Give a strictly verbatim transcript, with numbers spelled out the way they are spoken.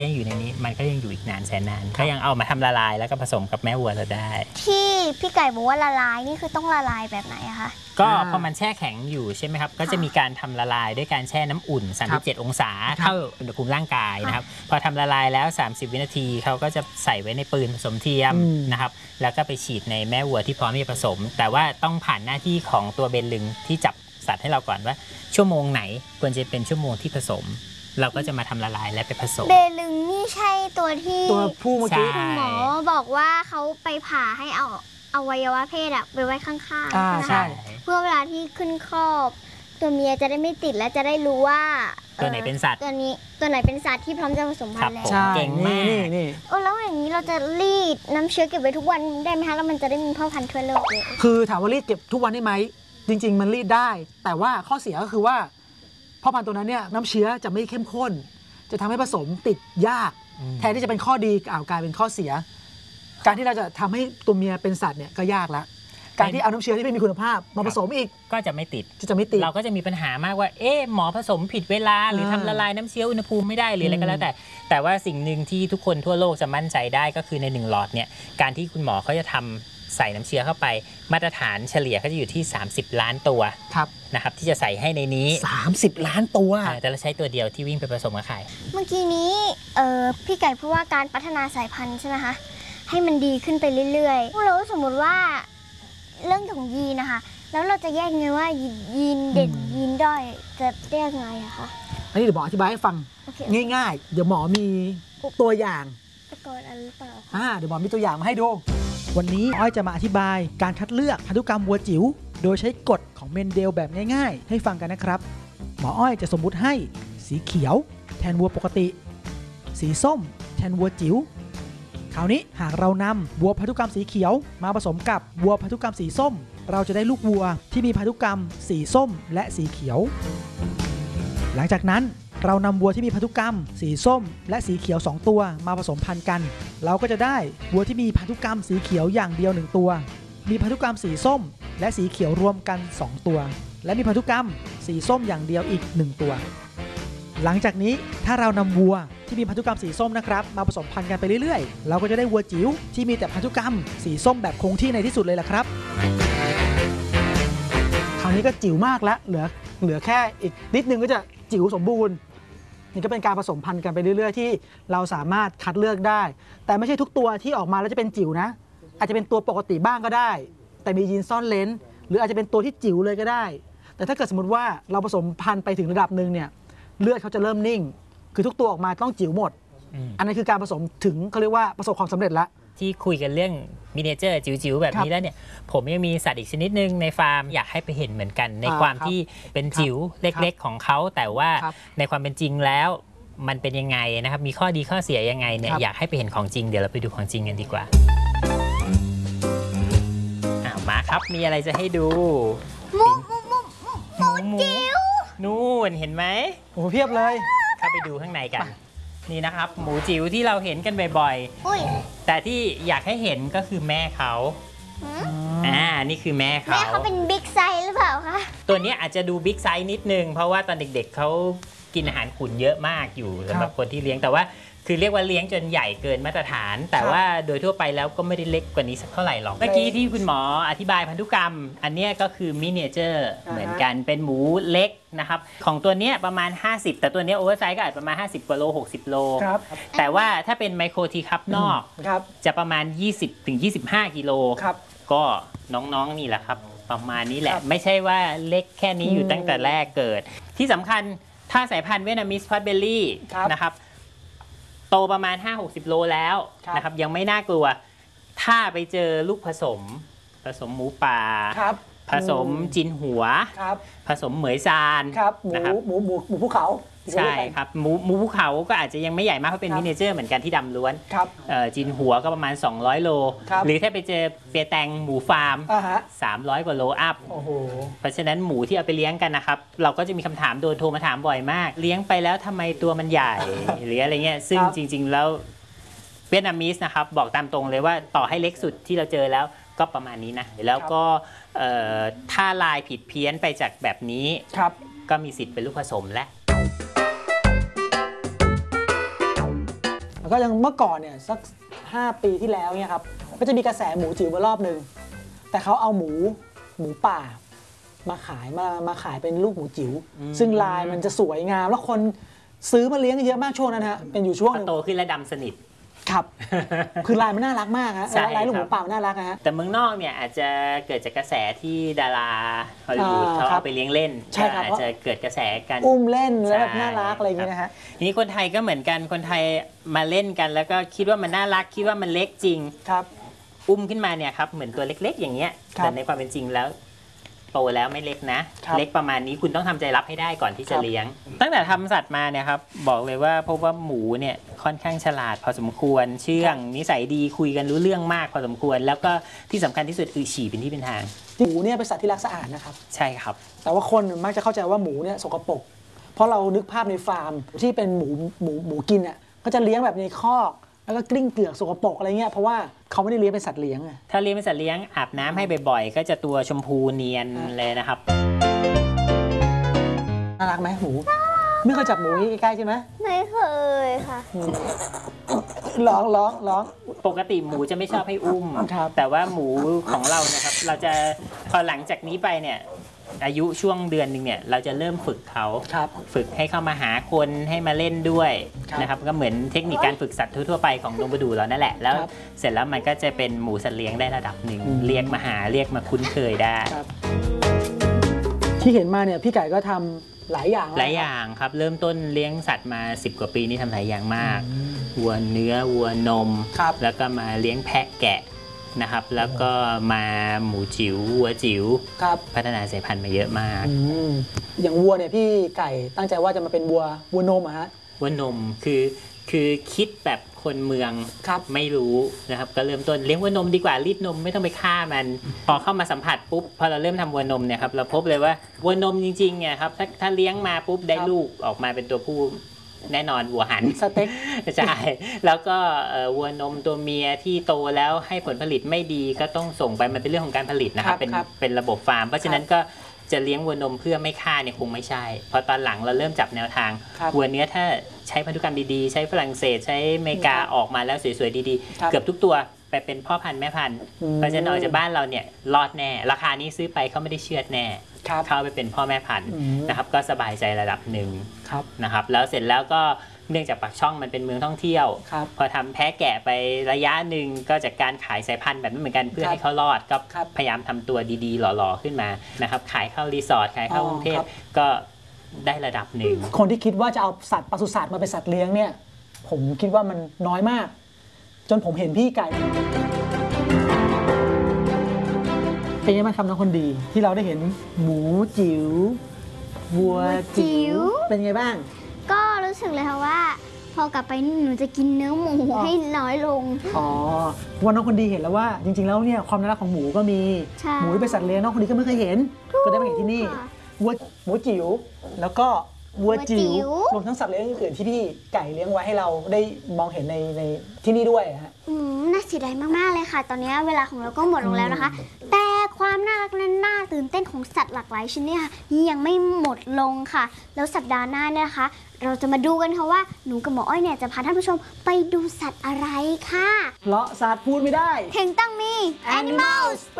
ยังอยู่ในนี้มันก็ยังอยู่อีกนานแสนนานก็ยังเอามาทำละลายแล้วก็ผสมกับแม่วัวเราได้ที่พี่ไก่บอกว่าละลายนี่คือต้องละลายแบบไหนอะคะก็พอมันแช่แข็งอยู่ใช่ไหมครับก็จะมีการทำละลายด้วยการแช่น้ำอุ่นสามสิบเจ็ดองศาเท่าอุณหภูมิร่างกายนะครับพอทำละลายแล้วสามสิบวินาทีเขาก็จะใส่ไว้ในปืนผสมเทียมนะครับแล้วก็ไปฉีดในแม่วัวที่พร้อมที่จะผสมแต่ว่าต้องผ่านหน้าที่ของตัวเบนลึงที่จับสัตว์ให้เราก่อนว่าชั่วโมงไหนควรจะเป็นชั่วโมงที่ผสมเราก็จะมาทำละลายและไปผสมเบลึงนี่ใช่ตัวที่ตัวผู้เมื่อกี้คุณหมอบอกว่าเขาไปผ่าให้เอาอวัยวะเพศอะไปไว้ข้างๆใช่ไหมเพื่อเวลาที่ขึ้นครอบตัวเมียจะได้ไม่ติดและจะได้รู้ว่าตัวไหนเป็นสัตว์ตัวนี้ตัวไหนเป็นสัตว์ที่พร้อมจะผสมพันธุ์แล้วเก่งมากนี่โอ้แล้วอย่างนี้เราจะรีดน้ำเชื้อเก็บไว้ทุกวันได้ไหมคะแล้วมันจะได้มีพ่อพันธุ์ทั่วโลกเลยคือถามว่ารีดเก็บทุกวันได้ไหมจริงๆมันรีดได้แต่ว่าข้อเสียก็คือว่าพ่อพันธุ์ตัวนั้นเนี่ยน้ำเชื้อจะไม่เข้มข้นจะทำให้ผสมติดยากแทนที่จะเป็นข้อดีกลายเป็นข้อเสียการที่เราจะทำให้ตัวเมียเป็นสัตว์เนี่ยก็ยากแล้วการที่เอาน้ำเชื้อที่ไม่มีคุณภาพมาผสมอีกก็จะไม่ติดจะไม่ติดเราก็จะมีปัญหามากว่าเอ๊ะหมอผสมผิดเวลาหรือทำละลายน้ำเชื้ออุณหภูมิไม่ได้หรืออะไรก็แล้วแต่แต่ว่าสิ่งหนึ่งที่ทุกคนทั่วโลกจะมั่นใจได้ก็คือในหนึ่งหลอดเนี่ยการที่คุณหมอเขาจะทำใส่น้ำเชื้อเข้าไปมาตรฐานเฉลี่ยเขาจะอยู่ที่สามสิบล้านตัวนะครับที่จะใส่ให้ในนี้สามสิบล้านตัวแต่เราใช้ตัวเดียวที่วิ่งไปผสมกับไข่เมื่อกี้นี้พี่ไก่พูดว่าการพัฒนาสายพันธุ์ใช่ไหมคะให้มันดีขึ้นไปเรื่อยๆแล้วสมมติว่าเรื่องของยีนนะคะแล้วเราจะแยกไงว่ายีนเด่นยีนด้อยจะแยกไงอะคะอันนี้เดี๋ยวหมออธิบายให้ฟัง okay. ง่ายๆเดี๋ยวหมอมีตัวอย่างอุปกรณ์อะไรหรือเปล่าอ่าเดี๋ยวหมอมีตัวอย่างมาให้ดูวันนี้อ้อยจะมาอธิบายการคัดเลือกพันธุกรรมวัวจิ๋วโดยใช้กฎของเมนเดลแบบง่ายๆให้ฟังกันนะครับหมออ้อยจะสมมุติให้สีเขียวแทนวัวปกติสีส้มแทนวัวจิ๋วคราวนี้หากเรานำวัวพันธุกรรมสีเขียวมาผสมกับวัวพันธุกรรมสีส้มเราจะได้ลูกวัวที่มีพันธุกรรมสีส้มและสีเขียวหลังจากนั้นเรานำวัวที่มีพันธุกรรมสีส้มและสีเขียวสองตัวมาผสมพันธุ์กันเราก็จะได้วัวที่มีพันธุกรรมสีเขียวอย่างเดียวหนึ่งตัวมีพันธุกรรมสีส้มและสีเขียวรวมกันสองตัวและมีพันธุกรรมสีส้มอย่างเดียวอีกหนึ่งตัวหลังจากนี้ถ้าเรานำวัวที่มีพันธุกรรมสีส้มนะครับมาผสมพันธุ์กันไปเรื่อยๆเราก็จะได้วัวจิ๋วที่มีแต่พันธุกรรมสีส้มแบบคงที่ในที่สุดเลยล่ะครับคราวนี้ก็จิ๋วมากแล้วเหลือเหลือแค่อีกนิดนึงก็จะจิ๋วสมบูรณ์นี่ก็เป็นการผสมพันธุ์กันไปเรื่อยๆที่เราสามารถคัดเลือกได้แต่ไม่ใช่ทุกตัวที่ออกมาแล้วจะเป็นจิ๋วนะอาจจะเป็นตัวปกติบ้างก็ได้แต่มียีนซ่อนเลนหรืออาจจะเป็นตัวที่จิ๋วเลยก็ได้แต่ถ้าเกิดสมมติว่าเราผสมพันธุ์ไปถึงระดับหนึ่งเนี่ยเลือดเขาจะเริ่มนิ่งคือทุกตัวออกมาต้องจิ๋วหมด อ, อันนั้นคือการผสมถึงเขาเรียกว่าประสบความสำเร็จแล้วที่คุยกันเรื่องมินิเจอร์จิ๋วๆแบบนี้แล้วเนี่ยผมยังมีสัตว์อีกชนิดหนึ่งในฟาร์มอยากให้ไปเห็นเหมือนกันในความที่เป็นจิ๋วเล็กๆของเขาแต่ว่าในความเป็นจริงแล้วมันเป็นยังไงนะครับมีข้อดีข้อเสียยังไงเนี่ยอยากให้ไปเห็นของจริงเดี๋ยวเราไปดูของจริงกันดีกว่าอ้าวมาครับมีอะไรจะให้ดูหมูหมูหมูหมูจิ๋วนู่นเห็นไหมโอ้เพียบเลยเข้าไปดูข้างในกันนี่นะครับหมูจิ๋วที่เราเห็นกันบ่อยๆแต่ที่อยากให้เห็นก็คือแม่เขาอ่านี่คือแม่เขาแม่เขาเป็นบิ๊กไซส์หรือเปล่าคะตัวนี้อาจจะดูบิ๊กไซส์นิดนึงเพราะว่าตอนเด็กๆเขากินอาหารขุ่นเยอะมากอยู่สำหรับคนที่เลี้ยงแต่ว่าคือเรียกว่าเลี้ยงจนใหญ่เกินมาตรฐานแต่ว่าโดยทั่วไปแล้วก็ไม่ได้เล็กกว่านี้สักเท่าไหร่หรอกเมื่อกี้ที่คุณหมออธิบายพันธุกรรมอันนี้ก็คือมินิเจอร์เหมือนกันเป็นหมูเล็กนะครับของตัวนี้ประมาณห้าสิบแต่ตัวนี้โอเวอร์ไซส์ก็อาจประมาณห้าสิบกว่าโลหกสิบโลแต่ว่าถ้าเป็นไมโครทีคัพนอกจะประมาณยี่สิบถึงยี่สิบห้ากิโลก็น้องๆนี่แหละครับประมาณนี้แหละไม่ใช่ว่าเล็กแค่นี้อยู่ตั้งแต่แรกเกิดที่สำคัญถ้าสายพันธุ์เวียดนามิสพอตเบลลี่นะครับโตประมาณ ห้าหกสิบ โลแล้วนะครับยังไม่น่ากลัวถ้าไปเจอลูกผสมผสมหมูป่าผสมจินหัวผสมเหมยซานนะครับหมูหมูหมูภูเขาใช่ครับหมูหมูภูเขาก็อาจจะยังไม่ใหญ่มากเพราะเป็นมินิเจอร์เหมือนกันที่ดำล้วนจินหัวก็ประมาณสองร้อยโลหรือถ้าไปเจอเปียแตงหมูฟาร์มสามร้อยกว่าโลอัพเพราะฉะนั้นหมูที่เอาไปเลี้ยงกันนะครับเราก็จะมีคำถามโดนโทรมาถามบ่อยมากเลี้ยงไปแล้วทำไมตัวมันใหญ่หรืออะไรเงี้ยซึ่งจริงๆแล้วเวียดนามิสนะครับบอกตามตรงเลยว่าต่อให้เล็กสุดที่เราเจอแล้วก็ประมาณนี้นะแล้วก็ถ้าลายผิดเพี้ยนไปจากแบบนี้ก็มีสิทธิ์เป็นลูกผสมและก็ยังเมื่อก่อนเนี่ยสักห้าปีที่แล้วเนี่ยครับก็จะมีกระแสหมูจิ๋วมารอบหนึ่งแต่เขาเอาหมูหมูป่ามาขายมามาขายเป็นลูกหมูจิ๋วซึ่งลายมันจะสวยงามแล้วคนซื้อมาเลี้ยงเยอะมากช่วงนั้นฮะเป็นอยู่ช่วงพอโตขึ้นแล้วดำสนิทครับ คือลายมันน่ารักมากฮะใช่ลายลูกหคมูรับป่ามันน่ารักนะฮะแต่เมืองนอกเนี่ยอาจจะเกิดจากกระแสที่ดาราฮอลลีวูดอ่าเขาครัเอาบไปเลี้ยงเล่นใช่ครับก็อาจจะเกิดกระแสกันอุ้มเล่นแล้วแบบใช่น่ารักอะไรอย่างเงี้ยนะฮะทีนี้คนไทยก็เหมือนกันคนไทยมาเล่นกัน แล้วก็คิดว่ามันน่ารักคิดว่ามันเล็กจริงครับอุ้มขึ้นมาเนี่ยครับเหมือนตัวเล็กๆ อย่างเงี้ยครับแต่ในความเป็นจริงแล้วโตแล้วไม่เล็กนะครับเล็กประมาณนี้คุณต้องทำใจรับให้ได้ก่อนที่คจะรับเลี้ยง ตั้งแต่ทำสัตว์มาเนี่ยครับบอกเลยว่าพบว่าหมูเนี่ยค่อนข้างฉลาดพอสมควร เชื่องนิสัยดีคุยกันรู้เรื่องมากพอสมควร แล้วก็ที่สำคัญที่สุดคือฉี่เป็นที่เป็นทางหมูเนี่ยเป็นสัตว์ที่รักสะอาดนะครับใช่ครับแต่ว่าคนมักจะเข้าใจว่าหมูเนี่ยสกปรกเพราะเรานึกภาพในฟาร์มที่เป็นหมูหมูหมูกินอ่ะก็จะเลี้ยงแบบในคอกแล้วก็กลิ้งเกลือกสกปรกอะไรเงี้ยเพราะว่าเขาไม่ได้เลี้ยงเป็นสัตว์เลี้ยงอะถ้าเลี้ยงเป็นสัตว์เลี้ยงอาบน้ำให้บ่อยๆ ก็จะตัวชมพูเนียนเลยนะครับน่ารักไหมหมูไม่เคยจับหมูใกล้ๆใช่ไหมไม่เคยค่ะร้องร้องร้องปกติหมูจะไม่ชอบให้อุ้มครับแต่ว่าหมูของเราเนี่ยครับเราจะพอหลังจากนี้ไปเนี่ยอายุช่วงเดือนหนึ่งเนี่ยเราจะเริ่มฝึกเขาครับฝึกให้เข้ามาหาคนให้มาเล่นด้วยครับนะครับก็เหมือนเทคนิคการฝึกสัตว์ทั่วๆไปของดงประดูเรานั่นแหละแล้วครับเสร็จแล้วมันก็จะเป็นหมูสัตว์เลี้ยงได้ระดับหนึ่งอืมเรียกมาหาเรียกมาคุ้นเคยได้ครับที่เห็นมาเนี่ยพี่ไก่ก็ทำหลายอย่างหลายอย่างครับเริ่มต้นเลี้ยงสัตว์มาสิบกว่าปีนี่ทำหลายอย่างมากวัวเนื้อวัวนมครับแล้วก็มาเลี้ยงแพะแกะนะครับ แล้วก็มาหมูจิ๋ววัวจิ๋วครับพัฒนาสายพันธุ์มาเยอะมากอืมอย่างวัวเนี่ยพี่ไก่ตั้งใจว่าจะมาเป็นวัววัวนมอะฮะวัวนมคือคือคิดแบบคนเมืองครับไม่รู้นะครับก็เริ่มต้นเลี้ยงวัวนมดีกว่ารีดนมไม่ต้องไปฆ่ามัน พอเข้ามาสัมผัสปุ๊บพอเราเริ่มทำวัวนมเนี่ยครับเราพบเลยว่าวัวนมจริงๆเนี่ยครับถ้าถ้าเลี้ยงมาปุ๊บได้ครับลูกออกมาเป็นตัวผู้แน่นอนวัวหันสเต็กใช่ แล้วก็เอ่อวัวนมตัวเมียที่โตแล้วให้ผลผลิตไม่ดีก็ต้องส่งไปมันเป็นเรื่องของการผลิตนะครัครับ บเป็นครับเป็นระบบฟาร์ม เพราะฉะนั้นก็จะเลี้ยงวัวนมเพื่อไม่ฆ่าเนี่ยคงไม่ใช่เพราะตอนหลังเราเริ่มจับแนวทางครับวัวเนี้ยถ้าใช้พันธุกรรมดีๆ ใช้ฝรั่งเศสใช้อเมริกาครับออกมาแล้วสวยๆดีครับๆ เกือบทุกตัวไปเป็นพ่อพันธุ์แม่พันธุ์อืมเพราะฉะนั้นออกจากบ้านเราเนี่ยรอดแน่ ราคานี้ซื้อไปเขาไม่ได้เชือดแน่ครับเข้าไปเป็นพ่อแม่พันธุ์อืมนะครับก็สบายใจระดับหนึ่งครับนะครับแล้วเสร็จแล้วก็เนื่องจากปากช่องมันเป็นเมืองท่องเที่ยวครับพอทำแพะแกะไประยะหนึ่งก็จากการขายสายพันธุ์แบบนั้นเหมือนกันเพื่อครับให้เขารอดก็ครับพยายามทำตัวดีๆ หล่อๆขึ้นมานะครับขายเข้ารีสอร์ทขายเข้าอ๋อกรุงเทพครับก็ได้ระดับหนึ่งคนที่คิดว่าจะเอาสัตว์ปศุสัตว์มาเป็นสัตว์เลี้ยงเนี่ย ผมคิดว่ามันน้อยมาก จนผมเห็นพี่ไก่เป็นยังไงบ้างครับน้องคนดีที่เราได้เห็นหมูจิ๋ววัวจิ๋วเป็นไงบ้างก็รู้สึกเลยค่ะว่า พอกลับไปนี่หนูจะกินเนื้อหมูอ๋อให้น้อยลงอ๋อวันน้องคนดีเห็นแล้วว่า จริง ๆ แล้วเนี่ยความน่ารักของหมูก็มีใช่หมูที่เป็นสัตว์เลี้ยงน้องคนดีก็ไม่เคยเห็น ก็ได้มาเห็นที่นี่ค่ะวัวหมูจิ๋วแล้วก็วัวจิ๋วัวจิ๋ววรวมทั้งสัตว์เลี้ยงอื่นๆที่พี่ไก่เลี้ยงไว้ให้เราได้มองเห็นในในที่นี่ด้วยฮะอืมน่าเสียดายมากๆเลยค่ะ ตอนนี้เวลาของเราก็หมดลงแล้วนะคะ แต่ความน่ารักและน่าตื่นเต้นของสัตว์หลากหลายชนิดค่ะยังไม่หมดลงค่ะ แล้วสัปดาห์หน้าเนี่ยนะคะ เราจะมาดูกันค่ะว่าหนูกับหมออ้อยเนี่ยจะพาท่านผู้ชมไปดูสัตว์อะไรค่ะเพราะสัตว์พูดไม่ได้ถึงต้องมี Animal